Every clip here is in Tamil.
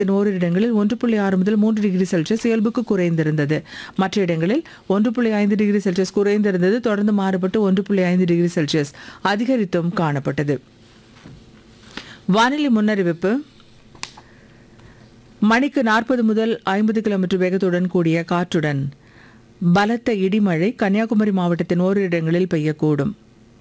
ஓரிரு இடங்களில் 1.6 முதல் 3 டிகிரி செல்சியஸ் இயல்புக்கு குறைந்திருந்தது. மற்ற இடங்களில் 1.5 டிகிரி செல்சியஸ் குறைந்திருந்தது. தொடர்ந்து மாறுபட்டு 1.5 டிகிரி செல்சியஸ் அதிகரித்தும் காணப்பட்டது. வானிலை முன்னறிவிப்பு. மணிக்கு 40 முதல் 50 கிலோமீட்டர் வேகத்துடன் கூடிய காற்றுடன் பலத்த இடிமழை கன்னியாகுமரி மாவட்டத்தின் ஓரிரு இடங்களில் பெய்யக்கூடும்.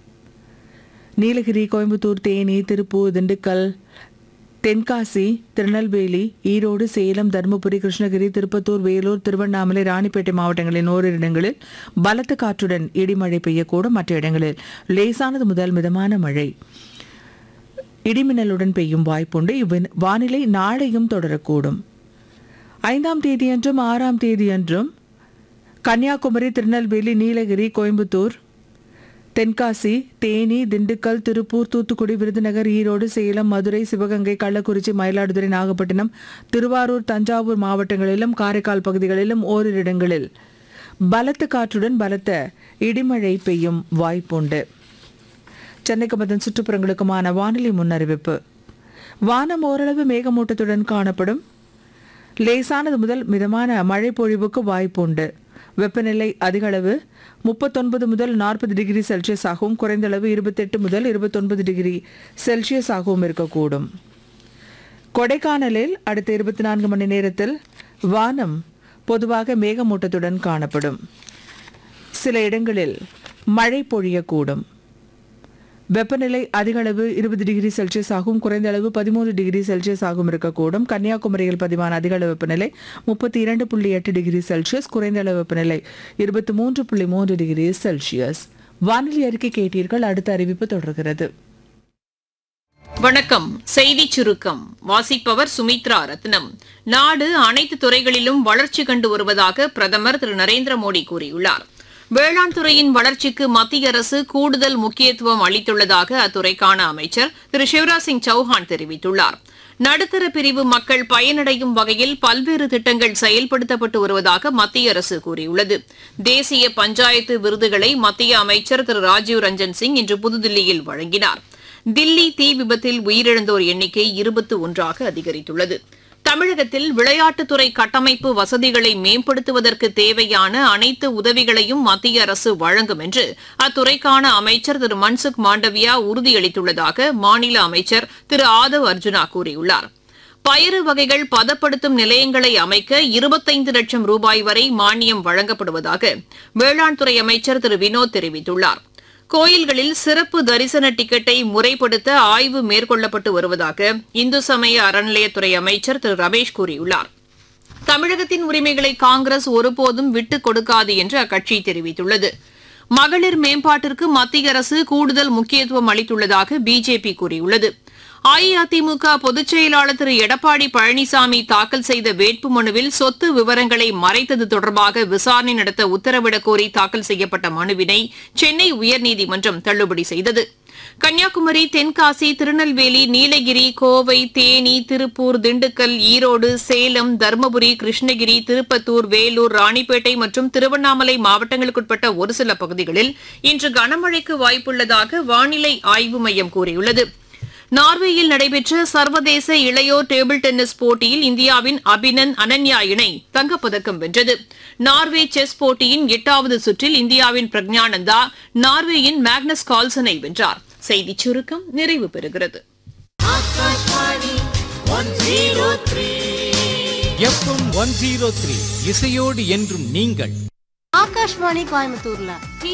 நீலகிரி, கோயம்புத்தூர், தேனி, திருப்பூர், திண்டுக்கல், தென்காசி, திருநெல்வேலி, ஈரோடு, சேலம், தருமபுரி, கிருஷ்ணகிரி, திருப்பத்தூர், வேலூர், திருவண்ணாமலை, ராணிப்பேட்டை மாவட்டங்களின் ஓரிரு இடங்களில் பலத்த காற்றுடன் இடிமழை பெய்யக்கூடும். மற்ற இடங்களில் லேசானது முதல் மிதமான மழை இடிமின்னலுடன் பெய்யும் வாய்ப்புண்டு. வானிலை நாளையும் தொடரக்கூடும். 5ஆம் தேதியன்றும் 6ஆம் தேதியன்றும் கன்னியாகுமரி, திருநெல்வேலி, நீலகிரி, கோயம்புத்தூர், தென்காசி, தேனி, திண்டுக்கல், திருப்பூர், தூத்துக்குடி, விருதுநகர், ஈரோடு, சேலம், மதுரை, சிவகங்கை, கள்ளக்குறிச்சி, மயிலாடுதுறை, நாகப்பட்டினம், திருவாரூர், தஞ்சாவூர் மாவட்டங்களிலும் காரைக்கால் பகுதிகளிலும் ஓரிரு இடங்களில் பலத்த காற்றுடன் பலத்த இடிமழை பெய்யும் வாய்ப்புண்டு. சென்னைக்கும் அதன் சுற்றுப்புறங்களுக்குமான வானிலை முன்னறிவிப்பு. வானம் ஓரளவு மேகமூட்டத்துடன் காணப்படும். லேசானது முதல் மிதமான மழை பொழிவுக்கு வாய்ப்புண்டு. வெப்பநிலை அதிக அளவு 39 முதல் 40 டிகிரி செல்சியஸ் ஆகவும் குறைந்த அளவு 28 முதல் 29 டிகிரி செல்சியஸ் ஆகவும் இருக்கக்கூடும். கொடைக்கானலில் அடுத்த 24 மணி நேரத்தில் வானம் பொதுவாக மேகமூட்டத்துடன் காணப்படும். சில இடங்களில் மழை பொழியக்கூடும். வெப்பநிலை அதிக அளவு 20 டிகிரி செல்சியஸ் ஆகவும் குறைந்த அளவு 13 டிகிரி செல்சியஸ் ஆகவும் இருக்கக்கூடும். கன்னியாகுமரியில் பதிவான அதிக அளவு வெப்பநிலை 32.8 டிகிரி செல்சியஸ், குறைந்த அளவு வெப்பநிலை 23.3 டிகிரி செல்சியஸ். வானிலை அறிக்கை கேட்டீர்கள். அடுத்த அறிவிப்பு தொடர்கிறது. வணக்கம். செய்தி சுருக்கம் வாசிப்பவர் சுமித்ரா ரத்னம். நாடு அனைத்து துறைகளிலும் வளர்ச்சி கண்டு வருவதாக பிரதமர் திரு நரேந்திர மோடி கூறியுள்ளார். வேளாண் துறையின் வளர்ச்சிக்கு மத்திய அரசு கூடுதல் முக்கியத்துவம் அளித்துள்ளதாக அத்துறைக்கான அமைச்சர் திரு சிவராஜ் சிங் சௌஹான் தெரிவித்துள்ளார். நடுத்தர பிரிவு மக்கள் பயனடையும் வகையில் பல்வேறு திட்டங்கள் செயல்படுத்தப்பட்டு வருவதாக மத்திய அரசு கூறியுள்ளது. தேசிய பஞ்சாயத்து விருதுகளை மத்திய அமைச்சர் திரு ராஜீவ் ரஞ்சன் சிங் இன்று புதுதில்லியில் வழங்கினார். தில்லி தீ விபத்தில் உயிரிழந்தோர் எண்ணிக்கை 21ஆக அதிகரித்துள்ளது. தமிழகத்தில் விளையாட்டுத்துறை கட்டமைப்பு வசதிகளை மேம்படுத்துவதற்கு தேவையான அனைத்து உதவிகளையும் மத்திய அரசு வழங்கும் என்று அத்துறைக்கான அமைச்சர் திரு மன்சுக் மாண்டவியா உறுதியளித்துள்ளதாக மாநில அமைச்சர் திரு ஆதவ் அர்ஜுனா கூறியுள்ளார். பயறு வகைகள் பதப்படுத்தும் நிலையங்களை அமைக்க 25 லட்சம் ரூபாய் வரை மானியம் வழங்கப்படுவதாக வேளாண் துறை அமைச்சர் திரு வினோத் தெரிவித்துள்ளார். கோயில்களில் சிறப்பு தரிசன டிக்கெட்டை முறைப்படுத்த ஆய்வு மேற்கொள்ளப்பட்டு வருவதாக இந்து சமய அறநிலையத்துறை அமைச்சர் திரு ரமேஷ் கூறியுள்ளார். தமிழகத்தின் உரிமைகளை காங்கிரஸ் ஒருபோதும் விட்டுக் கொடுக்காது என்று அக்கட்சி தெரிவித்துள்ளது. மகளிர் மேம்பாட்டிற்கு மத்திய அரசு கூடுதல் முக்கியத்துவம் அளித்துள்ளதாக பிஜேபி கூறியுள்ளது. அஇஅதிமுக பொதுச் செயலாளர் திரு எடப்பாடி பழனிசாமி தாக்கல் செய்த வேட்புமனுவில் சொத்து விவரங்களை மறைத்தது தொடர்பாக விசாரணை நடத்த உத்தரவிடக் கோரி தாக்கல் செய்யப்பட்ட மனுவினை சென்னை உயர்நீதிமன்றம் தள்ளுபடி செய்தது. கன்னியாகுமரி, தென்காசி, திருநெல்வேலி, நீலகிரி, கோவை, தேனி, திருப்பூர், திண்டுக்கல், ஈரோடு, சேலம், தருமபுரி, கிருஷ்ணகிரி, திருப்பத்தூர், வேலூர், ராணிப்பேட்டை மற்றும் திருவண்ணாமலை மாவட்டங்களுக்குட்பட்ட ஒரு சில பகுதிகளில் இன்று கனமழைக்கு வாய்ப்புள்ளதாக வானிலை ஆய்வு மையம் கூறியுள்ளது. நார்வேயில் நடைபெற்ற சர்வதேச இளையோர் டேபிள் டென்னிஸ் போட்டியில் இந்தியாவின் அபினன் அனன்யா இணை தங்கப்பதக்கம் வென்றது. நார்வே செஸ் போட்டியின் 8வது சுற்றில் இந்தியாவின் பிரக்ஞானந்தா நார்வேயின் மேக்னஸ் கால்சனை வென்றார். செய்திச் சுருக்கம் நிறைவு பெறுகிறது. FM 103 இசையோடு என்றும் நீங்கள். ஆகாஷ்வாணி கோயம்புத்தூர்ல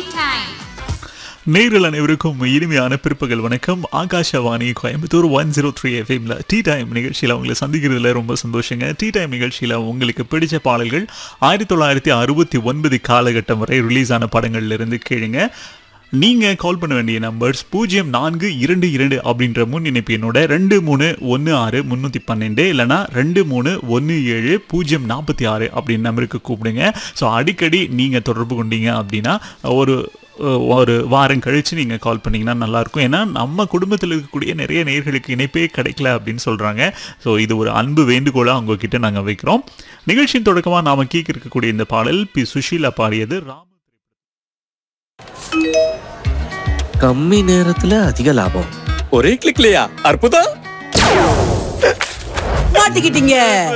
நேரில் அனைவருக்கும் இனிமையான பிற்பகல் வணக்கம். Akashvani Coimbatore 103 FM tea time நிகழ்ச்சியில் உங்களை சந்திக்கிறதுல ரொம்ப சந்தோஷங்க. டீ டைம் நிகழ்ச்சியில் உங்களுக்கு பிடிச்ச பாடல்கள் 1969 காலகட்டம் வரை ரிலீஸ் ஆன படங்கள்லேருந்து கேளுங்க. நீங்கள் கால் பண்ண வேண்டிய நம்பர்ஸ் 0422 அப்படின்ற முன் இணைப்பு என்னோட 2316 இல்லைனா 2317 அப்படின்னு நம்பருக்கு கூப்பிடுங்க. ஸோ அடிக்கடி நீங்கள் தொடர்பு கொண்டீங்க அப்படின்னா ஒரு வாரம் கழித்து நீங்கள் கால் பண்ணிங்கன்னா நல்லாயிருக்கும். ஏன்னா நம்ம குடும்பத்தில் இருக்கக்கூடிய நிறைய நேயர்களுக்கு இணைப்பே கிடைக்கல அப்படின்னு சொல்கிறாங்க. ஸோ இது ஒரு அன்பு வேண்டுகோளாக அவங்கக்கிட்ட நாங்கள் வைக்கிறோம். நிகழ்ச்சியின் தொடக்கமாக நாம் கேட்க இருக்கக்கூடிய இந்த பாடல் பி சுஷீலா பாடியது. கம்மி நேரத்துல அதிக லாபம், ஒரே கிளிக்லையா? அற்புதம். மாட்டிக்கிட்டீங்க.